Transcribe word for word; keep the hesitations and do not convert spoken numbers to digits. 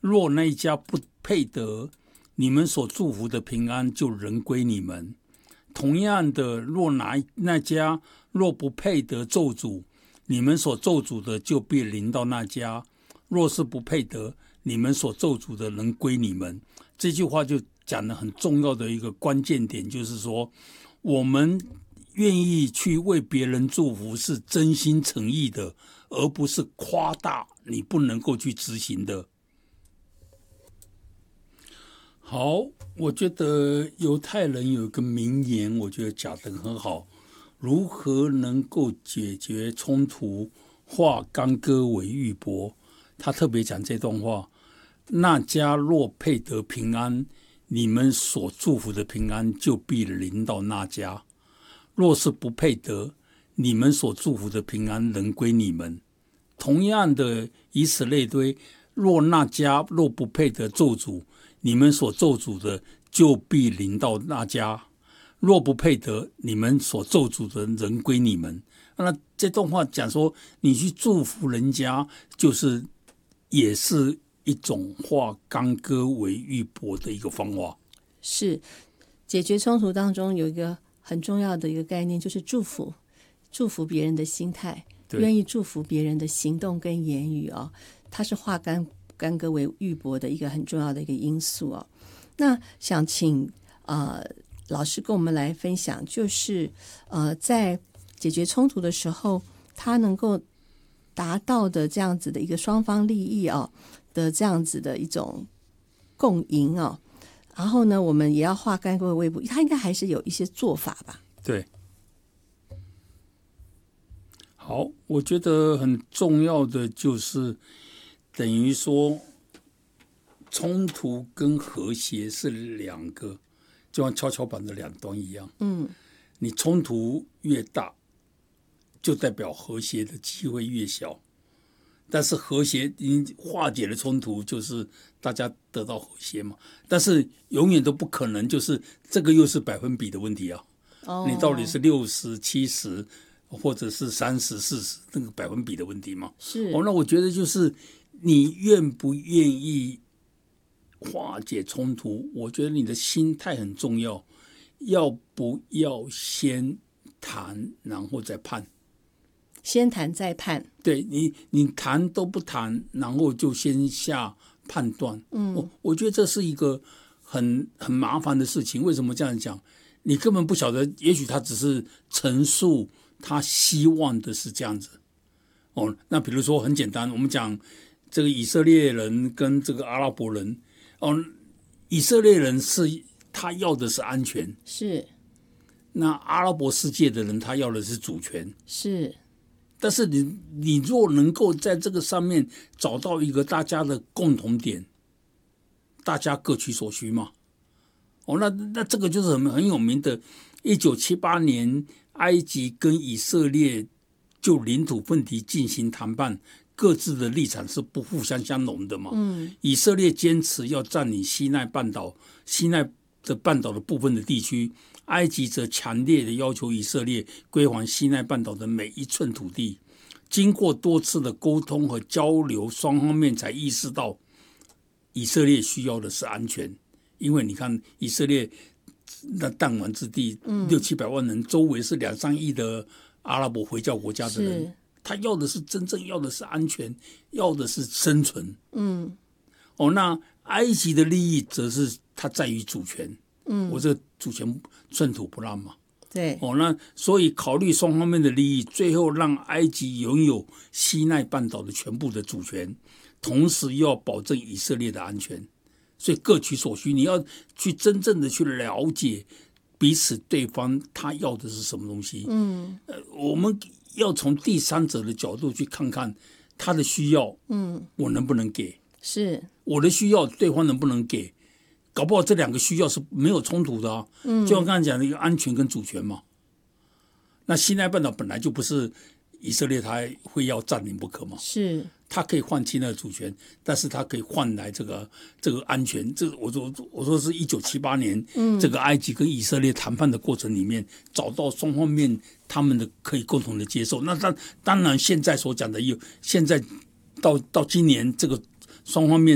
若那一家不配得你们所祝福的平安，就仍归你们。同样的，若哪那家若不配得咒诅，你们所咒诅的就必临到那家；若是不配得，你们所咒诅的能归你们。这句话就讲了很重要的一个关键点，就是说我们愿意去为别人祝福是真心诚意的，而不是夸大你不能够去执行的。好，我觉得犹太人有一个名言，我觉得讲得很好，如何能够解决冲突，化干戈为玉帛。他特别讲这段话，那家若配得平安，你们所祝福的平安就必临到那家；若是不配得，你们所祝福的平安能归你们。同样的，以此类推，若那家若不配得咒诅，你们所咒诅的就必临到那家；若不配得，你们所咒诅的人归你们。那这段话讲说，你去祝福人家，就是也是一种化干戈为玉帛的一个方法。 是解决冲突当中有一个很重要的一个概念，就是祝福，祝福别人的心态，愿意祝福别人的行动跟言语哦，它是化干干戈为玉帛的一个很重要的一个因素哦。那想请呃老师跟我们来分享，就是呃在解决冲突的时候，他能够达到的这样子的一个双方利益哦的这样子的一种共赢哦。然后呢，我们也要化干戈为玉帛，他应该还是有一些做法吧？ 对。好，我觉得很重要的就是等于说冲突跟和谐是两个就像跷跷板的两端一样。嗯，你冲突越大，就代表和谐的机会越小。但是和谐你化解了冲突，就是大家得到和谐嘛。但是永远都不可能，就是这个又是百分比的问题啊。哦，你到底是六十、七十，或者是三十、四十，那个百分比的问题嘛。 是。 哦，那我觉得就是你愿不愿意化解冲突，我觉得你的心态很重要。要不要先谈，然后再判？ 先谈再判。 对，你你谈都不谈，然后就先下判断。嗯，我我觉得这是一个很很麻烦的事情。为什么这样讲？你根本不晓得，也许他只是陈述他希望的是这样子。哦，那比如说很简单，我们讲这个以色列人跟这个阿拉伯人。哦，以色列人是他要的是安全， 是。 那阿拉伯世界的人他要的是主权， 是。 但是你你若能够在这个上面找到一个大家的共同点，大家各取所需嘛。哦，那那这个就是很很有名的，一九七八年埃及跟以色列就领土问题进行谈判，各自的立场是不互相相容的嘛。嗯，以色列坚持要占领西奈半岛，西奈的半岛的部分的地区。埃及则强烈的要求以色列归还西奈半岛的每一寸土地。经过多次的沟通和交流，双方面才意识到以色列需要的是安全。因为你看以色列那弹丸之地，六七百万人，周围是两三亿的阿拉伯回教国家的人，他要的是真正要的是安全，要的是生存。嗯，哦，那埃及的利益则是它在于主权。嗯，我这个主权寸土不让嘛。 对。 哦，那所以考虑双方面的利益，最后让埃及拥有西奈半岛的全部的主权，同时又要保证以色列的安全，所以各取所需。你要去真正的去了解彼此对方他要的是什么东西。嗯，呃，我们要从第三者的角度去看看他的需要，嗯，我能不能给？ 是我的需要，对方能不能给？搞不好这两个需要是没有冲突的啊。嗯，就像刚才讲的一个安全跟主权嘛。那西奈半岛本来就不是以色列他会要占领不可嘛。 是， 他可以换侵的主权，但是他可以换来这个这个安全。这我说我说是一九七八年，嗯，这个埃及跟以色列谈判的过程里面，找到双方面他们的可以共同的接受。那当当然现在所讲的有，现在到到今年这个双方面。